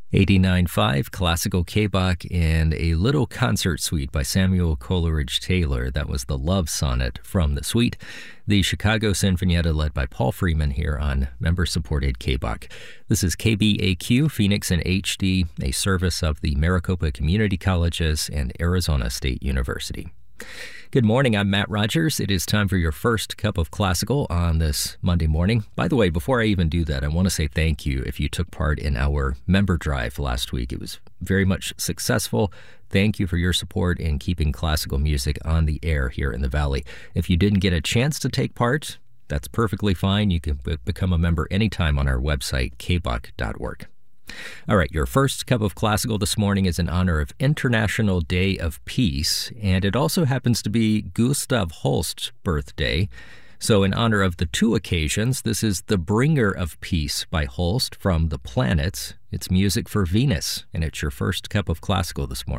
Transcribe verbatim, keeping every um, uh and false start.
eighty-nine point five Classical K-Bach and a little concert suite by Samuel Coleridge Taylor. That was the Love Sonnet from the suite. The Chicago Sinfonietta led by Paul Freeman here on member-supported K-Bach. This is K B A Q, Phoenix in H D, a service of the Maricopa Community Colleges and Arizona State University. Good morning, I'm Matt Rogers. It is time for your first cup of classical on this Monday morning. By the way, before I even do that, I want to say thank you if you took part in our member drive last week. It was very much successful. Thank you for your support in keeping classical music on the air here in the Valley. If you didn't get a chance to take part, that's perfectly fine. You can b- become a member anytime on our website, k bach dot org. All right, your first cup of classical this morning is in honor of International Day of Peace, and it also happens to be Gustav Holst's birthday. So in honor of the two occasions, this is The Bringer of Peace by Holst from The Planets. It's music for Venus, and it's your first cup of classical this morning.